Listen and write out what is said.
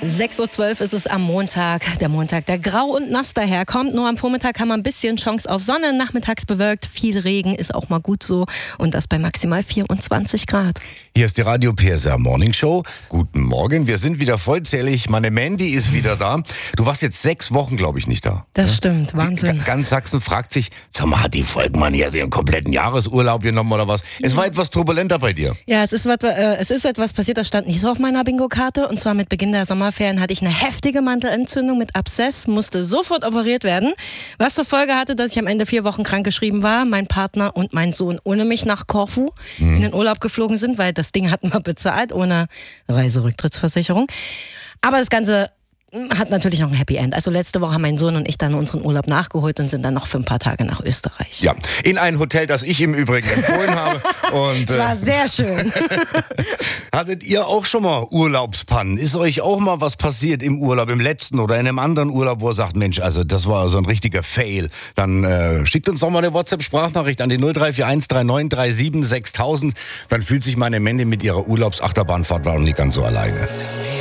6.12 Uhr ist es am Montag. Der Montag, der grau und nass daherkommt. Nur am Vormittag haben wir ein bisschen Chance auf Sonne. Nachmittags bewölkt. Viel Regen ist auch mal gut so. Und das bei maximal 24 Grad. Hier ist die Radio PSR Morning Show. Guten Morgen. Wir sind wieder vollzählig. Meine Mandy ist wieder da. Du warst jetzt 6 Wochen, glaube ich, nicht da. Das stimmt. Wahnsinn. Ganz Sachsen fragt sich, sag mal, hat die Volkmann hier ihren kompletten Jahresurlaub genommen oder was? Es war etwas turbulenter bei dir. Ja, es ist etwas passiert, das stand nicht so auf meiner Bingo-Karte. Und zwar mit Beginn der Sommerferien hatte ich eine heftige Mandelentzündung mit Abszess, musste sofort operiert werden. Was zur Folge hatte, dass ich am Ende 4 Wochen krankgeschrieben war, mein Partner und mein Sohn ohne mich nach Korfu in den Urlaub geflogen sind, weil das Ding hatten wir bezahlt, ohne Reiserücktrittsversicherung. Aber das Ganze hat natürlich noch ein Happy End. Also letzte Woche haben mein Sohn und ich dann unseren Urlaub nachgeholt und sind dann noch für ein paar Tage nach Österreich. Ja, in ein Hotel, das ich im Übrigen empfohlen habe. Und, es war sehr schön. Hattet ihr auch schon mal Urlaubspannen? Ist euch auch mal was passiert im Urlaub, im letzten oder in einem anderen Urlaub, wo ihr sagt, Mensch, also das war so ein richtiger Fail. Dann schickt uns doch mal eine WhatsApp-Sprachnachricht an die 0341 3937 6000. Dann fühlt sich meine Mandy mit ihrer Urlaubsachterbahnfahrt auch nicht ganz so alleine.